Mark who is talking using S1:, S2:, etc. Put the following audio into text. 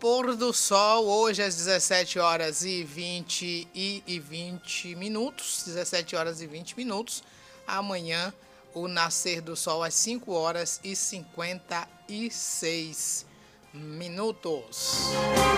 S1: pôr do sol, hoje às 17 horas e 20 minutos, 17 horas e 20 minutos. Amanhã, o nascer do sol às 5 horas e 56 minutos.